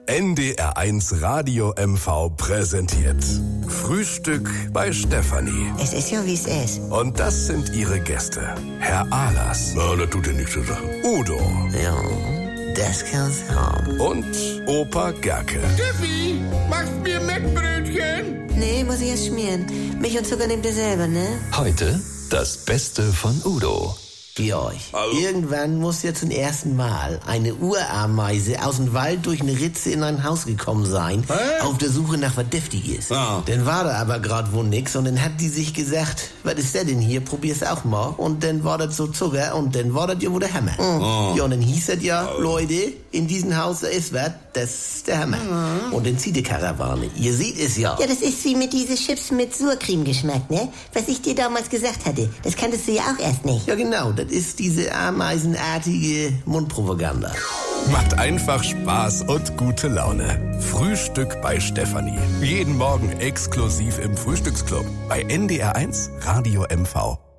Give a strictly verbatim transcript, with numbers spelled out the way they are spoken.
N D R eins Radio M V präsentiert Frühstück bei Stefanie. Es ist ja, wie es ist. Und das sind ihre Gäste. Herr Ahlers. Na, das tut ja nichts zur Sache. Udo. Ja, das kann's haben. Und Opa Gerke. Steffi, machst mir Mettbrötchen? Nee, muss ich erst schmieren. Milch und Zucker nehmt ihr selber, ne? Heute das Beste von Udo. Georg, Also? irgendwann muss ja zum ersten Mal eine Urameise aus dem Wald durch eine Ritze in ein Haus gekommen sein, Hä? auf der Suche nach was Deftiges. Ja. Dann war da aber grad wohl nix und dann hat die sich gesagt, was ist der denn hier, probier's auch mal. Und dann war das so Zucker und dann war das ja wohl der Hammer. Oh. Ja, und dann hieß es ja, Leute, in diesem Haus da ist was, das ist der Hammer. Und dann zieht die Karawane. Ihr seht es ja. Ja, das ist wie mit diesen Chips mit Surcreme-Geschmack, ne? Was ich dir damals gesagt hatte. Das kanntest du ja auch erst nicht. Ja, genau, das ist diese ameisenartige Mundpropaganda. Macht einfach Spaß und gute Laune. Frühstück bei Stefanie. Jeden Morgen exklusiv im Frühstücksclub bei N D R eins Radio M V.